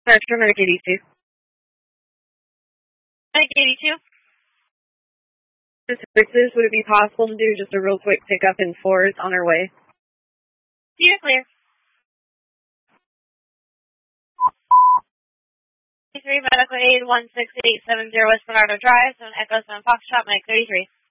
Spectrum Medic 82. Medic 82. This would it be possible to do just a real quick pickup in 4s on our way? You're clear. 33 Medical Aid 16870 West Bernardo Drive, 7 Echo 7 Foxtrot, Medic 33.